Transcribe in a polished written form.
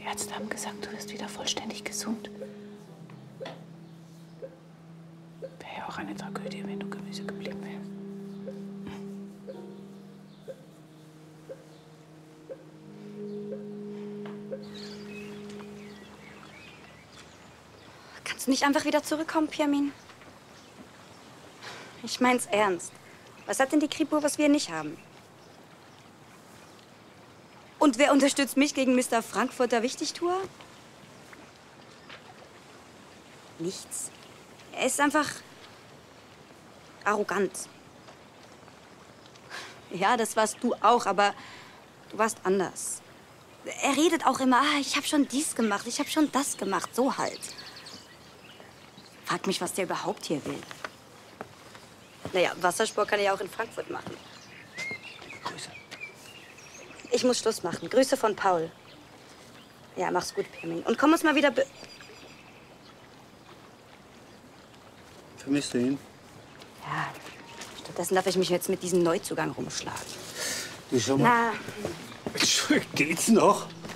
Ärzte haben gesagt, du wirst wieder vollständig gesund. Wäre ja auch eine Tragödie, wenn du Gemüse geblieben wärst. Kannst du nicht einfach wieder zurückkommen, Pirmin? Ich mein's ernst. Was hat denn die Kripo, was wir nicht haben? Und wer unterstützt mich gegen Mr. Frankfurter Wichtigtuer? Nichts. Er ist einfach arrogant. Ja, das warst du auch, aber du warst anders. Er redet auch immer, ich habe schon dies gemacht, ich habe schon das gemacht, so halt. Frag mich, was der überhaupt hier will. Naja, Wassersport kann ich auch in Frankfurt machen. Grüße. Ich muss Schluss machen. Grüße von Paul. Ja, mach's gut, Pirmin. Und komm uns mal wieder Vermisst du ihn? Ja, stattdessen darf ich mich jetzt mit diesem Neuzugang rumschlagen. Du, schau mal. Na, Geht's noch?